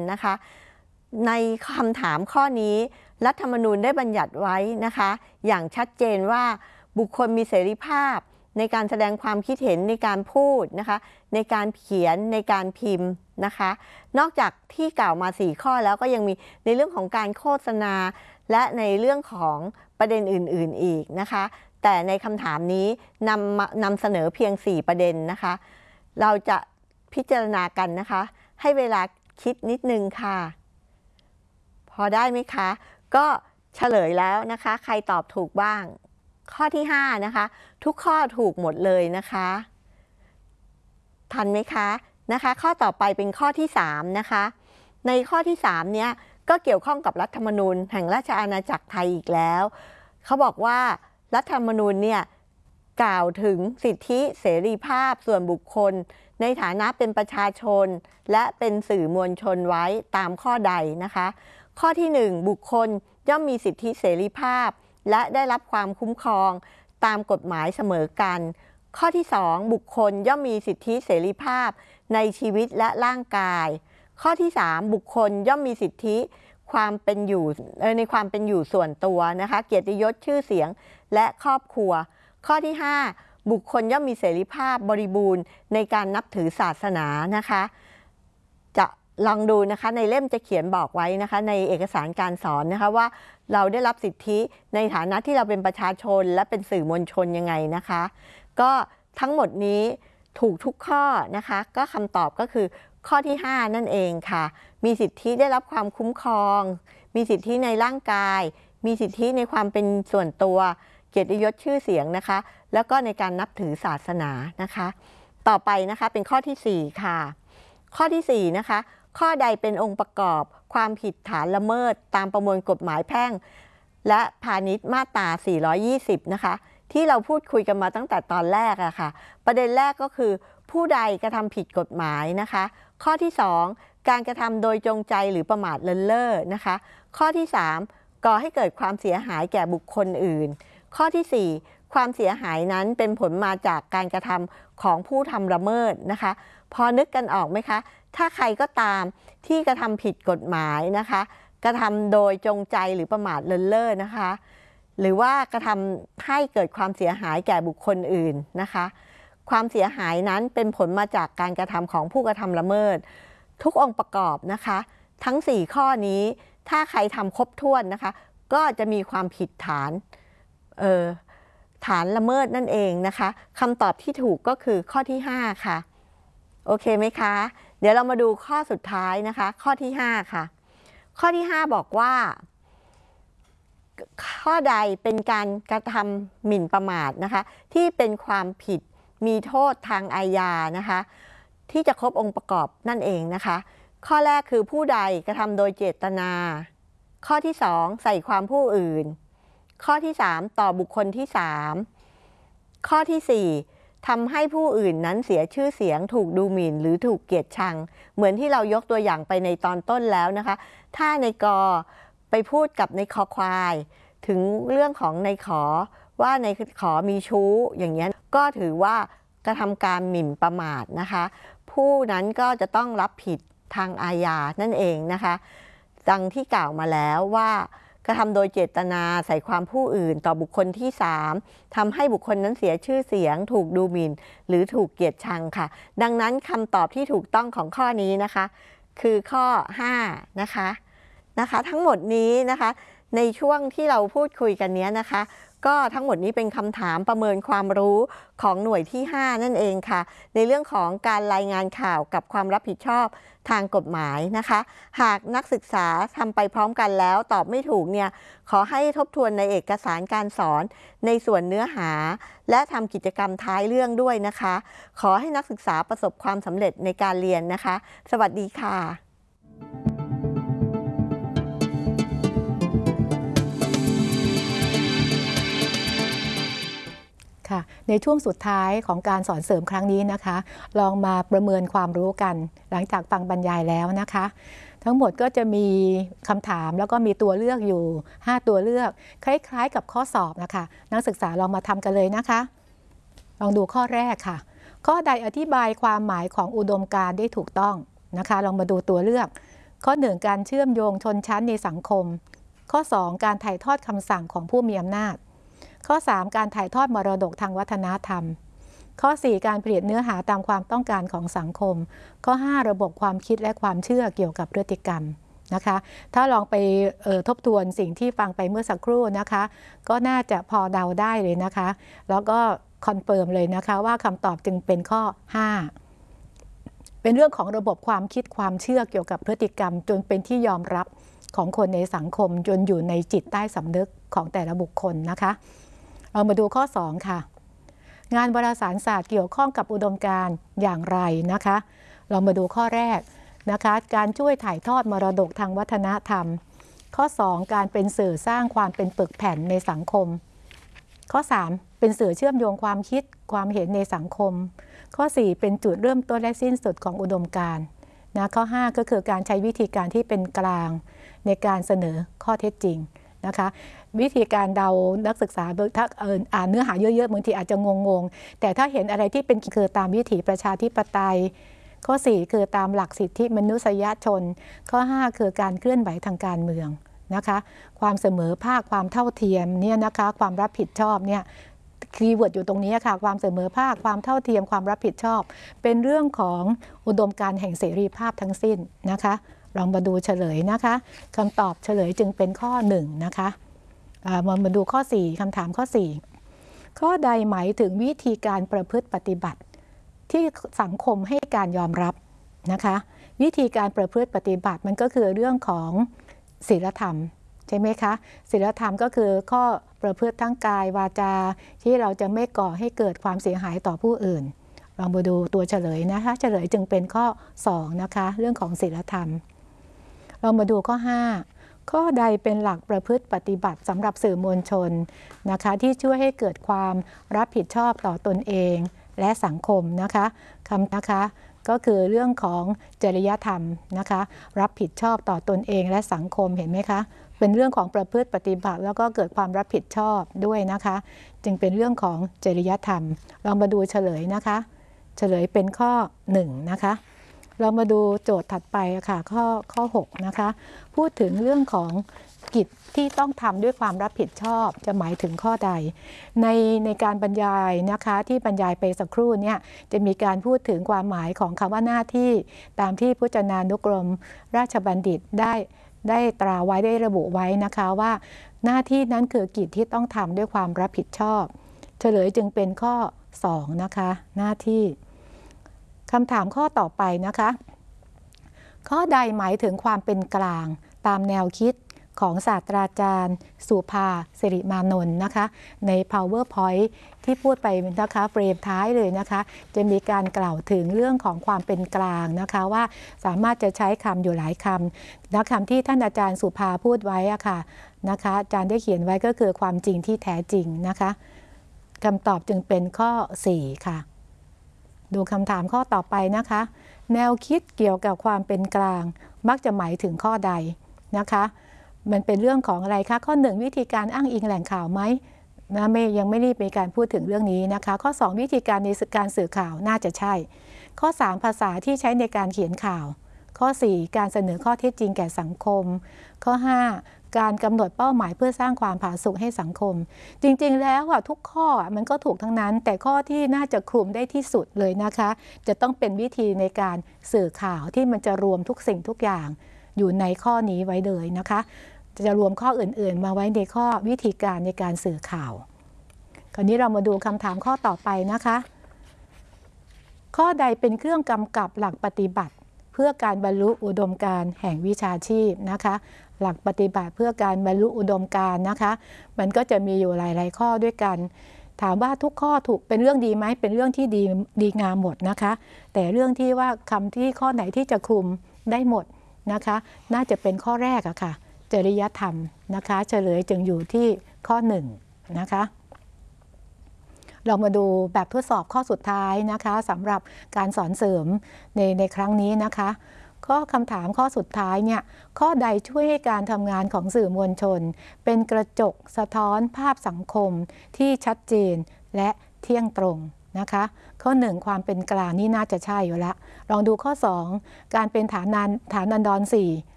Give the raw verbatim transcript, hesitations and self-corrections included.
นะคะในคำถามข้อนี้รัฐธรรมนูญได้บัญญัติไว้นะคะอย่างชัดเจนว่าบุคคลมีเสรีภาพในการแสดงความคิดเห็นในการพูดนะคะในการเขียนในการพิมพ์นะคะนอกจากที่กล่าวมาสี่ข้อแล้วก็ยังมีในเรื่องของการโฆษณาและในเรื่องของประเด็นอื่นๆอีกนะคะแต่ในคำถามนี้นำนำเสนอเพียงสี่ประเด็นนะคะเราจะพิจารณากันนะคะให้เวลาคิดนิดนึงค่ะพอได้ไหมคะก็เฉลยแล้วนะคะใครตอบถูกบ้างข้อที่ห้านะคะทุกข้อถูกหมดเลยนะคะทันไหมคะนะคะข้อต่อไปเป็นข้อที่สามนะคะในข้อที่สามเนี้ยก็เกี่ยวข้องกับรัฐธรรมนูญแห่งราชอาณาจักรไทยอีกแล้วเขาบอกว่ารัฐธรรมนูญเนี่ยกล่าวถึงสิทธิเสรีภาพส่วนบุคคลในฐานะเป็นประชาชนและเป็นสื่อมวลชนไว้ตามข้อใดนะคะข้อที่หนึ่งบุคคลย่อมมีสิทธิเสรีภาพและได้รับความคุ้มครองตามกฎหมายเสมอกันข้อที่สองบุคคลย่อมมีสิทธิเสรีภาพในชีวิตและร่างกายข้อที่สามบุคคลย่อมมีสิทธิความเป็นอยู่ในความเป็นอยู่ส่วนตัวนะคะเกียรติยศชื่อเสียงและครอบครัวข้อที่ห้าบุคคลย่อมมีเสรีภาพบริบูรณ์ในการนับถือศาสนานะคะจะลองดูนะคะในเล่มจะเขียนบอกไว้นะคะในเอกสารการสอนนะคะว่าเราได้รับสิทธิในฐานะที่เราเป็นประชาชนและเป็นสื่อมวลชนยังไงนะคะก็ทั้งหมดนี้ถูกทุกข้อนะคะก็คำตอบก็คือข้อที่ห้านั่นเองค่ะมีสิทธิได้รับความคุ้มครองมีสิทธิในร่างกายมีสิทธิในความเป็นส่วนตัวเกียรติยศชื่อเสียงนะคะแล้วก็ในการนับถือศาสนานะคะต่อไปนะคะเป็นข้อที่สี่ค่ะข้อที่สี่นะคะข้อใดเป็นองค์ประกอบความผิดฐานละเมิดตามประมวลกฎหมายแพ่งและพาณิชย์มาตราสี่ร้อยยี่สิบนะคะที่เราพูดคุยกันมาตั้งแต่ตอนแรกอะค่ะประเด็นแรกก็คือผู้ใดกระทำผิดกฎหมายนะคะข้อที่สองการกระทำโดยจงใจหรือประมาทเลินเล่อนะคะข้อที่สามก่อให้เกิดความเสียหายแก่บุคคลอื่นข้อที่สี่ความเสียหายนั้นเป็นผลมาจากการกระทำของผู้ทำละเมิดนะคะพอนึกกันออกไหมคะถ้าใครก็ตามที่กระทำผิดกฎหมายนะคะกระทำโดยจงใจหรือประมาทเลินเล่อนะคะหรือว่ากระทำให้เกิดความเสียหายแก่บุคคลอื่นนะคะความเสียหายนั้นเป็นผลมาจากการกระทำของผู้กระทำละเมิดทุกองค์ประกอบนะคะทั้งสี่ข้อนี้ถ้าใครทำครบถ้วนนะคะก็จะมีความผิดฐานเอ่อฐานละเมิดนั่นเองนะคะคำตอบที่ถูกก็คือข้อที่ห้าค่ะโอเคไหมคะเดี๋ยวเรามาดูข้อสุดท้ายนะคะข้อที่ห้าค่ะข้อที่ห้าบอกว่าข้อใดเป็นการกระทำหมิ่นประมาทนะคะที่เป็นความผิดมีโทษทางอาญานะคะที่จะครบองค์ประกอบนั่นเองนะคะข้อแรกคือผู้ใดกระทำโดยเจตนาข้อที่สองใส่ความผู้อื่นข้อที่สามต่อบุคคลที่สามข้อที่สี่ทำให้ผู้อื่นนั้นเสียชื่อเสียงถูกดูหมิ่นหรือถูกเกลียดชังเหมือนที่เรายกตัวอย่างไปในตอนต้นแล้วนะคะถ้าในกอไปพูดกับในคอควายถึงเรื่องของในขอว่าในขอมีชู้อย่างเงี้ยก็ถือว่ากระทำการหมิ่นประมาทนะคะผู้นั้นก็จะต้องรับผิดทางอาญานั่นเองนะคะดังที่กล่าวมาแล้วว่ากระทำโดยเจตนาใส่ความผู้อื่นต่อบุคคลที่สามทำให้บุคคลนั้นเสียชื่อเสียงถูกดูหมิ่นหรือถูกเกลียดชังค่ะดังนั้นคำตอบที่ถูกต้องของข้อนี้นะคะคือข้อห้านะคะนะคะทั้งหมดนี้นะคะในช่วงที่เราพูดคุยกันนี้นะคะก็ทั้งหมดนี้เป็นคำถามประเมินความรู้ของหน่วยที่ห้านั่นเองค่ะในเรื่องของการรายงานข่าวกับความรับผิดชอบทางกฎหมายนะคะหากนักศึกษาทำไปพร้อมกันแล้วตอบไม่ถูกเนี่ยขอให้ทบทวนในเอกสารการสอนในส่วนเนื้อหาและทำกิจกรรมท้ายเรื่องด้วยนะคะขอให้นักศึกษาประสบความสำเร็จในการเรียนนะคะสวัสดีค่ะค่ะในช่วงสุดท้ายของการสอนเสริมครั้งนี้นะคะลองมาประเมินความรู้กันหลังจากฟังบรรยายแล้วนะคะทั้งหมดก็จะมีคำถามแล้วก็มีตัวเลือกอยู่ห้าตัวเลือกคล้ายๆกับข้อสอบนะคะนักศึกษาลองมาทำกันเลยนะคะลองดูข้อแรกค่ะข้อใดอธิบายความหมายของอุดมการณ์ได้ถูกต้องนะคะลองมาดูตัวเลือกข้อหนึ่งการเชื่อมโยงชนชั้นในสังคมข้อสองการถ่ายทอดคำสั่งของผู้มีอำนาจข้อสามการถ่ายทอดมรดกทางวัฒนธรรมข้อสี่การเปลี่ยนเนื้อหาตามความต้องการของสังคมข้อห้าระบบความคิดและความเชื่อเกี่ยวกับพฤติกรรมนะคะถ้าลองไปเอ่อทบทวนสิ่งที่ฟังไปเมื่อสักครู่นะคะก็น่าจะพอเดาได้เลยนะคะแล้วก็คอนเฟิร์มเลยนะคะว่าคำตอบจึงเป็นข้อห้าเป็นเรื่องของระบบความคิดความเชื่อเกี่ยวกับพฤติกรรมจนเป็นที่ยอมรับของคนในสังคมจนอยู่ในจิตใต้สำนึกของแต่ละบุคคลนะคะเรามาดูข้อสองค่ะงานวารสารศาสตร์เกี่ยวข้องกับอุดมการณ์อย่างไรนะคะเรามาดูข้อแรกนะคะการช่วยถ่ายทอดมรดกทางวัฒนธรรมข้อสองการเป็นสื่อสร้างความเป็นปึกแผ่นในสังคมข้อสามเป็นสื่อเชื่อมโยงความคิดความเห็นในสังคมข้อสี่เป็นจุดเริ่มต้นและสิ้นสุดของอุดมการณ์นะข้อห้าก็คือการใช้วิธีการที่เป็นกลางในการเสนอข้อเท็จจริงนะคะวิธีการเดานักศึกษาถ้าอ่านเนื้อหาเยอะๆบางทีอาจจะงงๆแต่ถ้าเห็นอะไรที่เป็นคือตามวิถีประชาธิปไตยข้อสี่คือตามหลักสิทธิมนุษยชนข้อห้าคือการเคลื่อนไหวทางการเมืองนะคะความเสมอภาคความเท่าเทียมเนี่ยนะคะความรับผิดชอบเนี่ยคีย์เวิร์ดอยู่ตรงนี้ค่ะความเสมอภาคความเท่าเทียมความรับผิดชอบเป็นเรื่องของอุดมการณ์แห่งเสรีภาพทั้งสิ้นนะคะลองมาดูเฉลยนะคะคำตอบเฉลยจึงเป็นข้อหนึ่งนะคะมามาดูข้อสี่คำถามข้อสี่ข้อใดหมายถึงวิธีการประพฤติปฏิบัติที่สังคมให้การยอมรับนะคะวิธีการประพฤติปฏิบัติมันก็คือเรื่องของศีลธรรมใช่ไหมคะศีลธรรมก็คือข้อประพฤติทั้งกายวาจาที่เราจะไม่ก่อให้เกิดความเสียหายต่อผู้อื่นลองมาดูตัวเฉลยนะคะเฉลยจึงเป็นข้อสองนะคะเรื่องของศีลธรรมเรามาดูข้อห้าข้อใดเป็นหลักประพฤติปฏิบัติสำหรับสื่อมวลชนนะคะที่ช่วยให้เกิดความรับผิดชอบต่อตนเองและสังคมนะคะคำนะคะก็คือเรื่องของจริยธรรมนะคะรับผิดชอบต่อตนเองและสังคมเห็นไหมคะเป็นเรื่องของประพฤติปฏิบัติแล้วก็เกิดความรับผิดชอบด้วยนะคะจึงเป็นเรื่องของจริยธรรมเรามาดูเฉลยนะคะเฉลยเป็นข้อหนึ่งนะคะเรามาดูโจทย์ถัดไปค่ะข้อข้อหกนะคะพูดถึงเรื่องของกิจที่ต้องทำด้วยความรับผิดชอบจะหมายถึงข้อใดในในการบรรยายนะคะที่บรรยายไปสักครู่เนี่ยจะมีการพูดถึงความหมายของคำว่าหน้าที่ตามที่พจนานุกรมราชบัณฑิตได้ได้ตราไว้ได้ระบุไว้นะคะว่าหน้าที่นั้นคือกิจที่ต้องทำด้วยความรับผิดชอบเฉลยจึงเป็นข้อสองนะคะหน้าที่คำถามข้อต่อไปนะคะข้อใดหมายถึงความเป็นกลางตามแนวคิดของศาสตราจารย์สุภาสิริมานนท์นะคะใน PowerPoint ที่พูดไปนะคะเฟรมท้ายเลยนะคะจะมีการกล่าวถึงเรื่องของความเป็นกลางนะคะว่าสามารถจะใช้คำอยู่หลายคำและคำที่ท่านอาจารย์สุภาพูดไว้อะค่ะนะคะอาจารย์ได้เขียนไว้ก็คือความจริงที่แท้จริงนะคะคำตอบจึงเป็นข้อสี่ค่ะดูคำถามข้อต่อไปนะคะแนวคิดเกี่ยวกับความเป็นกลางมักจะหมายถึงข้อใดนะคะมันเป็นเรื่องของอะไรคะข้อหนึ่งวิธีการอ้างอิงแหล่งข่าวไหมนะไม่ยังไม่รีบมีการพูดถึงเรื่องนี้นะคะข้อสองวิธีการในการสื่อข่าวน่าจะใช่ข้อสามภาษาที่ใช้ในการเขียนข่าวข้อสี่การเสนอข้อเท็จจริงแก่สังคมข้อห้าการกำหนดเป้าหมายเพื่อสร้างความผาสุกให้สังคมจริงๆแล้วอ่ะทุกข้อมันก็ถูกทั้งนั้นแต่ข้อที่น่าจะคลุมได้ที่สุดเลยนะคะจะต้องเป็นวิธีในการสื่อข่าวที่มันจะรวมทุกสิ่งทุกอย่างอยู่ในข้อนี้ไว้เลยนะคะจะรวมข้ออื่นๆมาไว้ในข้อวิธีการในการสื่อข่าวคราวนี้เรามาดูคำถามข้อต่อไปนะคะข้อใดเป็นเครื่องกำกับหลักปฏิบัติเพื่อการบรรลุอุดมการณ์แห่งวิชาชีพนะคะหลักปฏิบัติเพื่อการบรรลุอุดมการณ์นะคะมันก็จะมีอยู่หลายๆข้อด้วยกันถามว่าทุกข้อถูกเป็นเรื่องดีไหมเป็นเรื่องที่ดีดีงามหมดนะคะแต่เรื่องที่ว่าคำที่ข้อไหนที่จะคลุมได้หมดนะคะน่าจะเป็นข้อแรกอะค่ะจริยธรรมนะคะเฉลยจึงอยู่ที่ข้อหนึ่งนะคะเรามาดูแบบทดสอบข้อสุดท้ายนะคะสำหรับการสอนเสริมในในครั้งนี้นะคะข้อคำถามข้อสุดท้ายเนี่ยข้อใดช่วยให้การทำงานของสื่อมวลชนเป็นกระจกสะท้อนภาพสังคมที่ชัดเจนและเที่ยงตรงนะคะข้อหนึ่งความเป็นกลางนี่น่าจะใช่อยู่ละลองดูข้อสองการเป็นฐานันฐานันดรสี่